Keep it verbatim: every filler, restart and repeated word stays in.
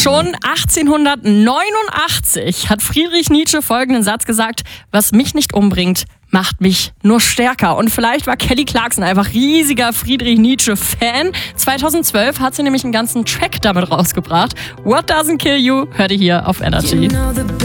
Schon achtzehnhundertneunundachtzig hat Friedrich Nietzsche folgenden Satz gesagt: Was mich nicht umbringt, macht mich nur stärker. Und vielleicht war Kelly Clarkson einfach riesiger Friedrich Nietzsche-Fan. zweitausendzwölf hat sie nämlich einen ganzen Track damit rausgebracht. What Doesn't Kill You hört ihr hier auf Energy.